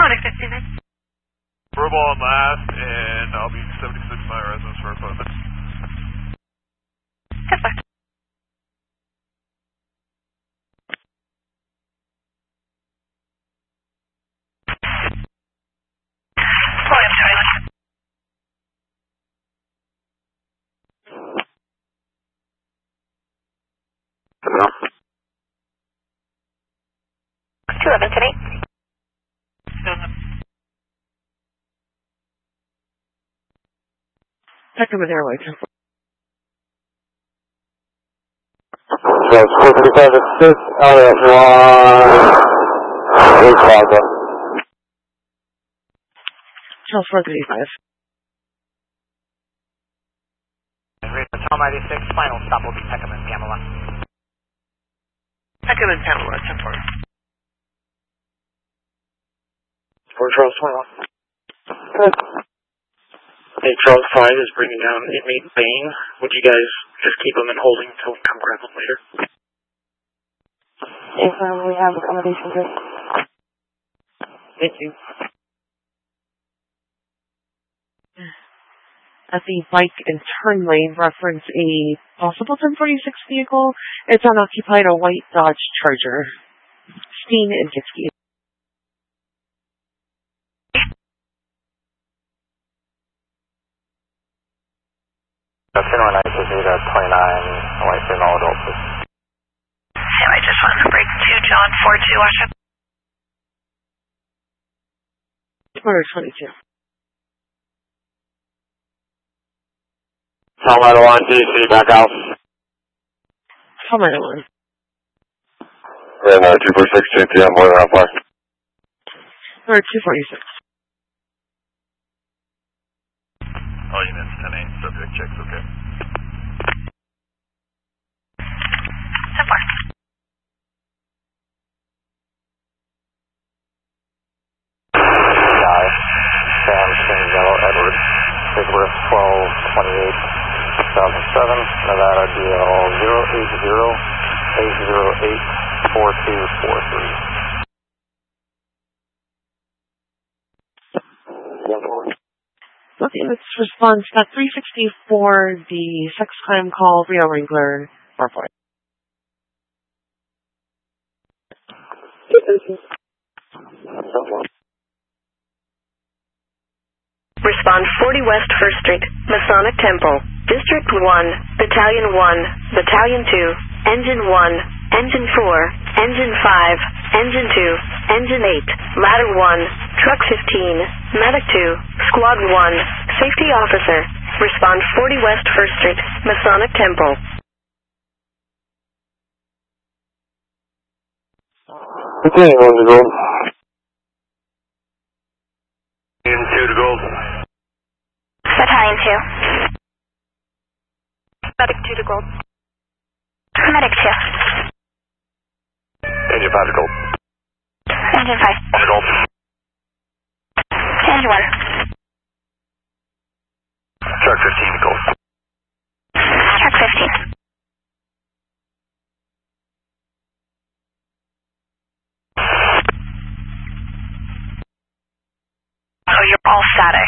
Product 59. Verbal on last, and I'll be 76 my residence for appointment. Yes, sir. William Charlie. Hello? 211 today. Sacramento Airways. So it's 435 LF1, 8 Plaza. Charles 435. Tom 96, final stop will be Peckham and Pamela. Peckham and Pamela, 10-4. For Charles 21. Good. Hey, Charles 5 is bringing down inmate Bain. Would you guys just keep him in holding until we come grab him later? Yes, we have accommodations here. Thank you. At the bike and turn lane, reference a possible 1046 vehicle. It's unoccupied, a white Dodge Charger. Steen and Kitsky. Funeral night is 29, white female adults. So I just wanted to break 2 John 42 Washington. Order 22. Palmetto 1, DC, back out. Palmetto 1. And 246, JPM, more than half left. Order 246. All units 10-8, subject checks, okay. 10-4. Sam, King, Yellow, Edward, Bigworth 1228, 2007, Nevada DL 080-808-4243. Okay, let's respond to that 364, the sex crime call, Rio Wrangler, 44. Respond 40 West 1st Street, Masonic Temple, District 1, Battalion 1, Battalion 2, Engine 1, Engine 4, Engine 5, Engine 2, Engine 8, Ladder 1, Truck 15, Medic 2, Squad 1, Safety Officer. Respond 40 West 1st Street, Masonic Temple. Okay, 1 to go. In 2 to gold. Battalion 2. Medic 2 to gold. Medic 2. Engine 5 to gold. Engine 5. To gold. Engine 1. Truck 15 to gold. Truck 15. Oh, you're all static.